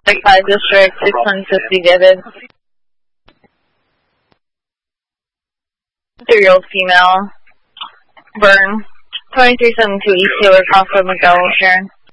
Like 5 District, 6150 David. 3-year-old female. Burn. 2372 East Taylor, Crossroad, McDowell, Sharon.